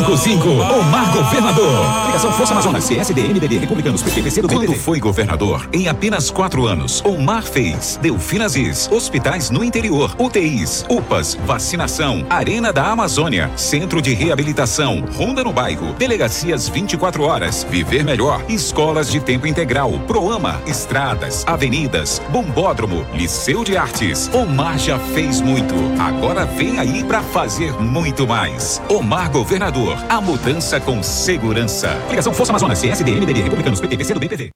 55, Omar Governador. Ligação Força Amazonas, CSDMDD, Republicanos, PPC do BTT. Quando foi governador, em apenas 4 anos, Omar fez Delfinazis, hospitais no interior, UTIs, UPAs, vacinação, Arena da Amazônia, Centro de Reabilitação, Ronda no Bairro, Delegacias 24 horas, Viver Melhor, Escolas de Tempo Integral, Proama, Estradas, Avenidas, Bombódromo, Liceu de Artes. Omar já fez muito, agora vem aí pra fazer muito mais. Omar Governador, a mudança com segurança. Ligação Força Amazonas, CSDMDD, Republicanos, PTC do BTT.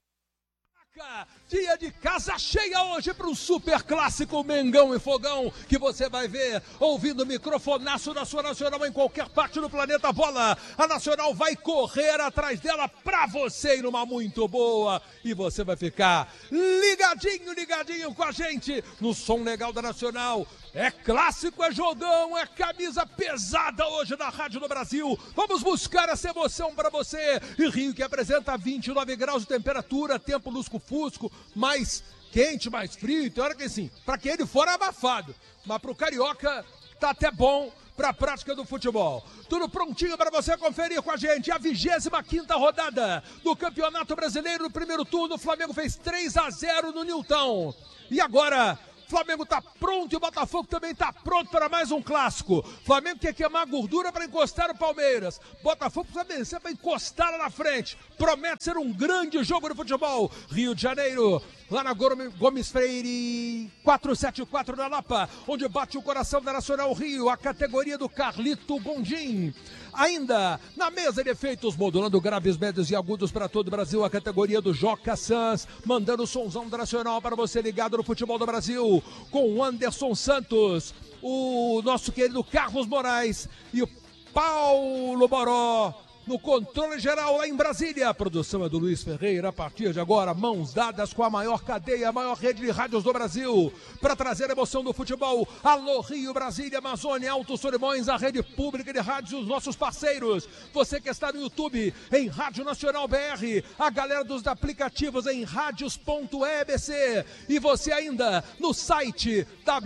Dia de casa cheia hoje para um super clássico Mengão e Fogão, que você vai ver ouvindo o microfonaço da sua Nacional em qualquer parte do planeta bola. A Nacional vai correr atrás dela para você ir numa muito boa. E você vai ficar ligadinho com a gente no som legal da Nacional. É clássico, é jogão, é camisa pesada hoje na Rádio do Brasil. Vamos buscar essa emoção para você. E Rio que apresenta 29 graus de temperatura, tempo lusco-fusco, mais quente, mais frio. Tem hora que assim, para quem ele for é abafado, mas pro carioca tá até bom para a prática do futebol. Tudo prontinho para você conferir com a gente. A 25ª rodada do Campeonato Brasileiro. No primeiro turno, o Flamengo fez 3-0 no Newton. E agora Flamengo tá pronto e o Botafogo também tá pronto para mais um clássico. Flamengo quer queimar gordura para encostar o Palmeiras. Botafogo precisa vencer para encostar lá na frente. Promete ser um grande jogo de futebol. Rio de Janeiro, lá na Gomes Freire 474 na Lapa, onde bate o coração da Nacional Rio, a categoria do Carlito Gondim. Ainda na mesa de efeitos, modulando graves, médios e agudos para todo o Brasil, a categoria do Joca Sans, mandando o somzão da Nacional para você ligado no futebol do Brasil, com o Anderson Santos, o nosso querido Carlos Moraes e o Paulo Boró no controle geral lá em Brasília. A produção é do Luiz Ferreira. A partir de agora, mãos dadas com a maior cadeia, a maior rede de rádios do Brasil, para trazer a emoção do futebol. Alô Rio, Brasília, Amazônia, Alto Solimões, a rede pública de rádios, os nossos parceiros. Você que está no YouTube, em Rádio Nacional BR, a galera dos aplicativos em radios.ebc, e você ainda no site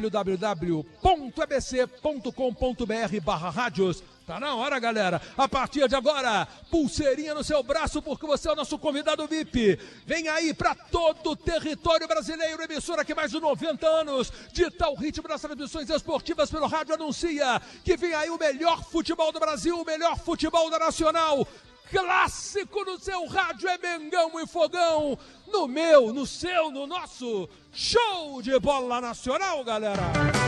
www.ebc.com.br/rádios. Tá na hora, galera. A partir de agora, pulseirinha no seu braço, porque você é o nosso convidado VIP. Vem aí para todo o território brasileiro. Emissora que mais de 90 anos dita o ritmo das transmissões esportivas pelo rádio. Anuncia que vem aí o melhor futebol do Brasil, o melhor futebol da Nacional. Clássico no seu rádio é Mengão e Fogão. No meu, no seu, no nosso show de bola nacional, galera.